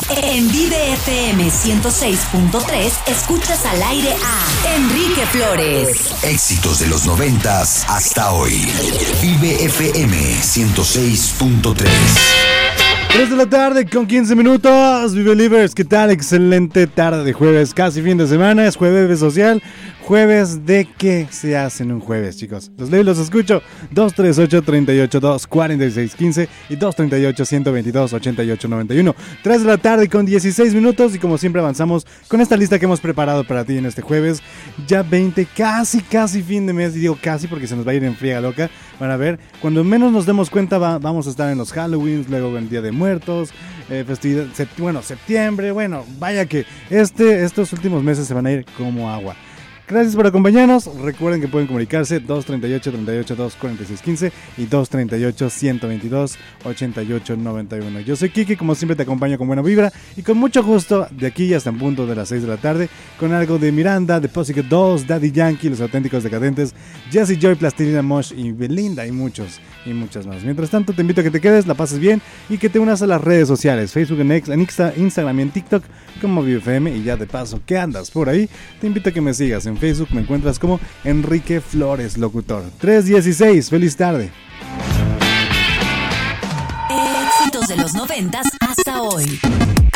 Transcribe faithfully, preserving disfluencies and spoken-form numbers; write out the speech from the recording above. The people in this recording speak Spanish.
En Vive F M ciento seis punto tres escuchas al aire a Enrique Flores. Éxitos de los noventas hasta hoy. Vive F M ciento seis punto tres. tres de la tarde con quince minutos. Vive Livers, ¿qué tal? Excelente tarde de jueves, casi fin de semana. Es jueves social. Jueves de qué se hace en un jueves, chicos. Los leo y los escucho. dos tres ocho, tres ocho dos, cuatro seis uno cinco y dos tres ocho, uno dos dos, ocho ocho nueve uno. tres de la tarde con dieciséis minutos y como siempre avanzamos con esta lista que hemos preparado para ti en este jueves. Ya veinte, casi, casi fin de mes. Y digo casi porque se nos va a ir en friega loca. Van a ver, cuando menos nos demos cuenta va, vamos a estar en los Halloweens, luego en el Día de Muertos, eh, festividad, sept- bueno, septiembre. Bueno, vaya que este, estos últimos meses se van a ir como agua. Gracias por acompañarnos. Recuerden que pueden comunicarse dos tres ocho, tres ocho dos, cuatro seis uno cinco y dos tres ocho, uno dos dos, ocho ocho nueve uno. Yo soy Kike, como siempre te acompaño con buena vibra y con mucho gusto de aquí hasta en punto de las seis de la tarde con algo de Miranda, de Pussycat Dolls, Daddy Yankee, Los Auténticos Decadentes, Jessie Joy, Plastilina Mosh y Belinda y muchos y muchas más. Mientras tanto te invito a que te quedes, la pases bien y que te unas a las redes sociales, Facebook, en, X, en Insta, Instagram y en TikTok como Vive F M. Y ya de paso que andas por ahí, te invito a que me sigas en Facebook, me encuentras como Enrique Flores Locutor. tres dieciséis, feliz tarde. Éxitos de los noventas hasta hoy.